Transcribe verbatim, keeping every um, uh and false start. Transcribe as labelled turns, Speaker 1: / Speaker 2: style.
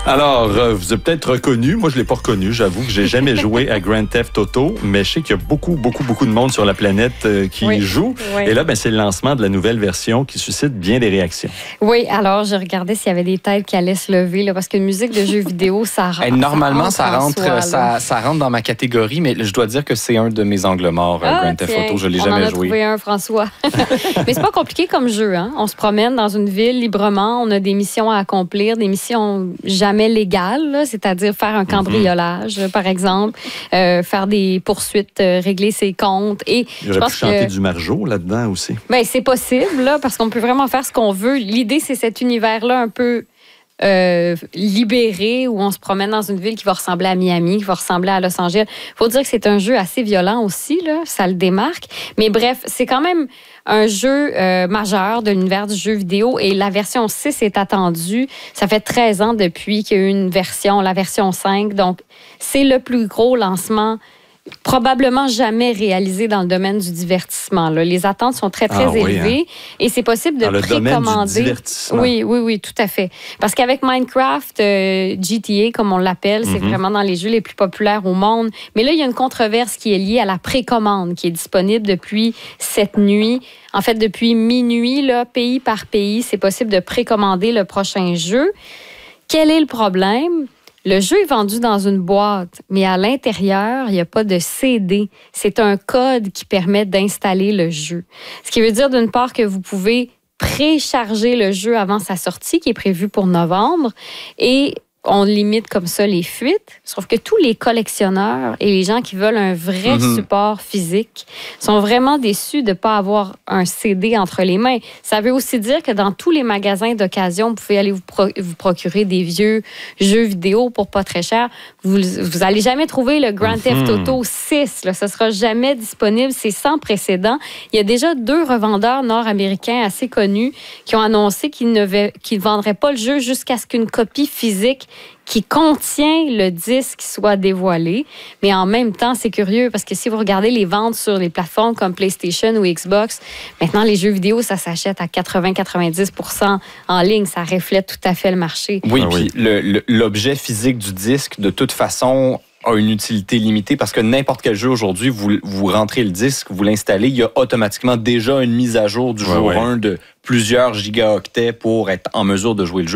Speaker 1: Alors, euh, vous avez peut-être reconnu, moi je l'ai pas reconnu, j'avoue que j'ai jamais joué à Grand Theft Auto, mais je sais qu'il y a beaucoup, beaucoup, beaucoup de monde sur la planète euh, qui
Speaker 2: oui.
Speaker 1: joue.
Speaker 2: Oui.
Speaker 1: Et là, ben, c'est le lancement de la nouvelle version qui suscite bien des réactions.
Speaker 2: Oui, alors je regardais s'il y avait des têtes qui allaient se lever, là, parce qu'une musique de jeu vidéo, ça rentre.
Speaker 3: Hey, normalement, ça
Speaker 2: en
Speaker 3: rentre,
Speaker 2: soi,
Speaker 3: ça, ça rentre dans ma catégorie, mais je dois dire que c'est un de mes angles morts,
Speaker 2: ah,
Speaker 3: Grand Theft Auto. Je l'ai
Speaker 2: on
Speaker 3: jamais
Speaker 2: en a
Speaker 3: joué.
Speaker 2: trouvé un, François. Mais c'est pas compliqué comme jeu, hein? On se promène dans une ville librement, on a des missions à accomplir, des missions jamais légales, là, c'est-à-dire faire un cambriolage, mm-hmm. par exemple, euh, faire des poursuites, euh, régler ses comptes. Et
Speaker 1: il aurait pu chanter que, du Marjo là-dedans aussi.
Speaker 2: Ben, c'est possible, là, parce qu'on peut vraiment faire ce qu'on veut. L'idée, c'est cet univers-là un peu euh, libéré, où on se promène dans une ville qui va ressembler à Miami, qui va ressembler à Los Angeles. Il faut dire que c'est un jeu assez violent aussi, là, ça le démarque. Mais bref, c'est quand même un jeu euh, majeur de l'univers du jeu vidéo, et la version six est attendue. Ça fait treize ans depuis qu'il y a eu une version, la version cinq. Donc, c'est le plus gros lancement probablement jamais réalisé dans le domaine du divertissement. Là. Les attentes sont très, très
Speaker 1: ah,
Speaker 2: élevées,
Speaker 1: oui, hein?
Speaker 2: Et c'est possible de
Speaker 1: dans
Speaker 2: précommander.
Speaker 1: Le domaine du divertissement.
Speaker 2: Oui, oui, oui, tout à fait. Parce qu'avec Minecraft, euh, G T A, comme on l'appelle, c'est mm-hmm. vraiment dans les jeux les plus populaires au monde. Mais là, il y a une controverse qui est liée à la précommande, qui est disponible depuis cette nuit. En fait, depuis minuit, là, pays par pays, c'est possible de précommander le prochain jeu. Quel est le problème? Le jeu est vendu dans une boîte, mais à l'intérieur, il n'y a pas de C D. C'est un code qui permet d'installer le jeu. Ce qui veut dire, d'une part, que vous pouvez précharger le jeu avant sa sortie, qui est prévue pour novembre, et on limite comme ça les fuites. Sauf que tous les collectionneurs et les gens qui veulent un vrai mm-hmm. support physique sont vraiment déçus de ne pas avoir un C D entre les mains. Ça veut aussi dire que dans tous les magasins d'occasion, vous pouvez aller vous, pro- vous procurer des vieux jeux vidéo pour pas très cher. Vous n'allez jamais trouver le Grand Theft mm-hmm. Auto six. Là. Ça ne sera jamais disponible. C'est sans précédent. Il y a déjà deux revendeurs nord-américains assez connus qui ont annoncé qu'ils ne v- qu'ils vendraient pas le jeu jusqu'à ce qu'une copie physique qui contient le disque soit dévoilé. Mais en même temps, c'est curieux parce que si vous regardez les ventes sur les plateformes comme PlayStation ou Xbox, maintenant, les jeux vidéo, ça s'achète à quatre-vingts à quatre-vingt-dix pour cent en ligne. Ça reflète tout à fait le marché.
Speaker 3: Oui,
Speaker 1: ah,
Speaker 3: puis
Speaker 1: oui.
Speaker 3: Le, le, l'objet physique du disque, de toute façon, a une utilité limitée parce que n'importe quel jeu aujourd'hui, vous, vous rentrez le disque, vous l'installez, il y a automatiquement déjà une mise à jour du
Speaker 1: ouais,
Speaker 3: jour
Speaker 1: ouais.
Speaker 3: un de plusieurs gigaoctets pour être en mesure de jouer le jeu.